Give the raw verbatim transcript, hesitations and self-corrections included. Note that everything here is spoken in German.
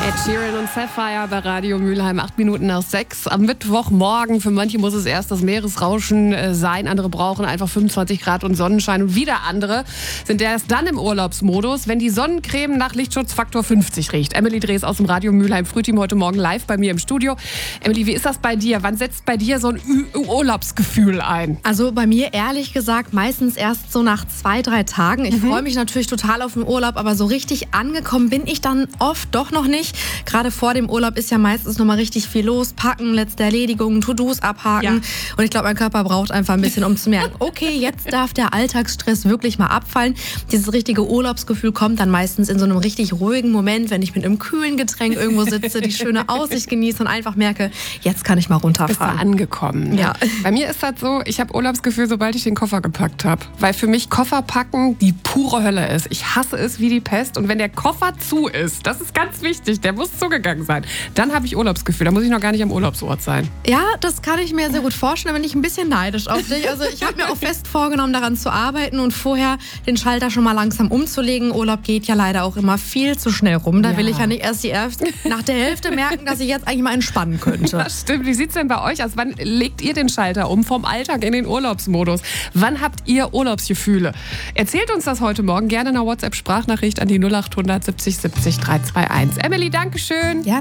Ed Sheeran und Sapphire bei Radio Mülheim, acht Minuten nach sechs. Am Mittwochmorgen, für manche muss es erst das Meeresrauschen äh, sein, andere brauchen einfach fünfundzwanzig Grad und Sonnenschein und wieder andere sind erst dann im Urlaubsmodus, wenn die Sonnencreme nach Lichtschutzfaktor fünfzig riecht. Emily Drees aus dem Radio Mülheim Frühteam heute Morgen live bei mir im Studio. Emily, wie ist das bei dir? Wann setzt bei dir so ein Ü- Urlaubsgefühl ein? Also bei mir ehrlich gesagt meistens erst so nach zwei, drei Tagen. Ich Mhm. freue mich natürlich total auf den Urlaub, aber so richtig angekommen bin ich dann oft doch noch nicht. Gerade vor dem Urlaub ist ja meistens noch mal richtig viel los. Packen, letzte Erledigungen, To-Dos abhaken. Ja. Und ich glaube, mein Körper braucht einfach ein bisschen, um zu merken, okay, jetzt darf der Alltagsstress wirklich mal abfallen. Dieses richtige Urlaubsgefühl kommt dann meistens in so einem richtig ruhigen Moment, wenn ich mit einem kühlen Getränk irgendwo sitze, die schöne Aussicht genieße und einfach merke, jetzt kann ich mal Bist du runterfahren. angekommen? Ne? Ja. Bei mir ist das so, ich habe Urlaubsgefühl, sobald ich den Koffer gepackt habe. Weil für mich Koffer packen die pure Hölle ist. Ich hasse es wie die Pest. Und wenn der Koffer zu ist, das ist ganz wichtig, der muss zugegangen sein, dann habe ich Urlaubsgefühl. Da muss ich noch gar nicht am Urlaubsort sein. Ja, das kann ich mir sehr gut vorstellen, da bin ich ein bisschen neidisch auf dich. Also ich habe mir auch fest vorgenommen, daran zu arbeiten und vorher den Schalter schon mal langsam umzulegen. Urlaub geht ja leider auch immer viel zu schnell rum. Da Ja. will ich ja nicht erst die erst nach der Hälfte merken, dass ich jetzt eigentlich mal entspannen könnte. Das stimmt. Wie sieht es denn bei euch aus? Wann legt ihr den Schalter um vom Alltag in den Urlaubsmodus? Wann habt ihr Urlaubsgefühle? Erzählt uns das heute Morgen gerne in einer WhatsApp-Sprachnachricht an die null acht hundert siebzig siebzig drei zwei eins. Emily, Dankeschön. Ja.